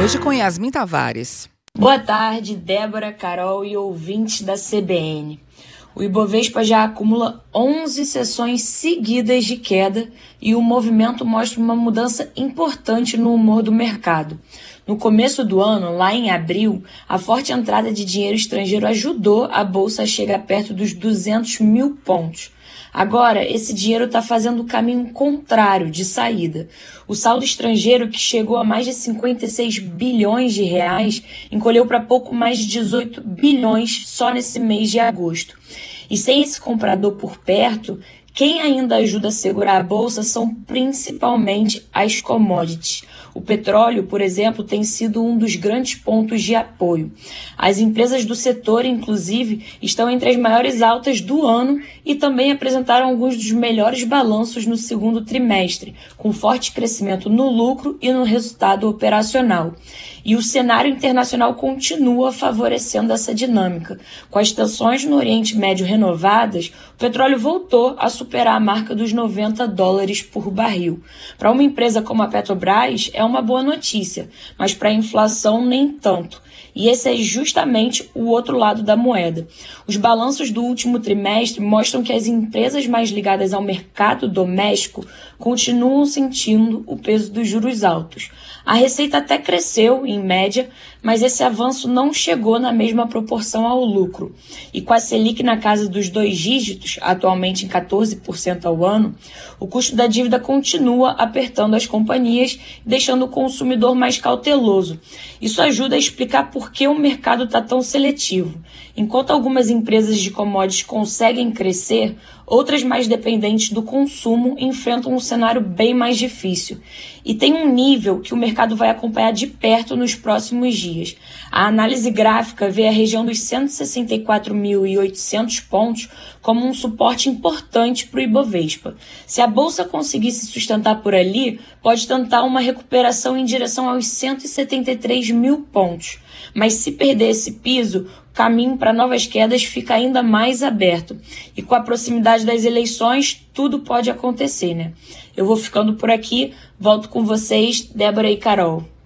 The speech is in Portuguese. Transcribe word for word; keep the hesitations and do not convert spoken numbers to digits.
Hoje com Yasmin Tavares. Boa tarde, Débora, Carol e ouvintes da C B N. O Ibovespa já acumula onze sessões seguidas de queda e o movimento mostra uma mudança importante no humor do mercado. No começo do ano, lá em abril, a forte entrada de dinheiro estrangeiro ajudou a Bolsa a chegar perto dos duzentos mil pontos. Agora, esse dinheiro está fazendo o caminho contrário de saída. O saldo estrangeiro, que chegou a mais de cinquenta e seis bilhões de reais, encolheu para pouco mais de dezoito bilhões só nesse mês de agosto. E sem esse comprador por perto, quem ainda ajuda a segurar a Bolsa são principalmente as commodities. O petróleo, por exemplo, tem sido um dos grandes pontos de apoio. As empresas do setor, inclusive, estão entre as maiores altas do ano e também apresentaram alguns dos melhores balanços no segundo trimestre, com forte crescimento no lucro e no resultado operacional. E o cenário internacional continua favorecendo essa dinâmica. Com as tensões no Oriente Médio renovadas, o petróleo voltou a superar a marca dos noventa dólares por barril. Para uma empresa como a Petrobras, é uma boa notícia, mas para a inflação nem tanto. E esse é justamente o outro lado da moeda. Os balanços do último trimestre mostram que as empresas mais ligadas ao mercado doméstico continuam sentindo o peso dos juros altos. A receita até cresceu, em média, mas esse avanço não chegou na mesma proporção ao lucro. E com a Selic na casa dos dois dígitos, atualmente em quatorze por cento ao ano, o custo da dívida continua apertando as companhias, deixando o consumidor mais cauteloso. Isso ajuda a explicar por que o mercado está tão seletivo. Enquanto algumas empresas de commodities conseguem crescer, outras mais dependentes do consumo enfrentam um cenário bem mais difícil. E tem um nível que o mercado vai acompanhar de perto nos próximos dias. A análise gráfica vê a região dos cento e sessenta e quatro mil e oitocentos pontos como um suporte importante para o Ibovespa. Se a Bolsa conseguir se sustentar por ali, pode tentar uma recuperação em direção aos cento e setenta e três mil pontos. Mas se perder esse piso, o caminho para novas quedas fica ainda mais aberto. E com a proximidade das eleições, tudo pode acontecer, né? Eu vou ficando por aqui, volto com vocês, Débora e Carol.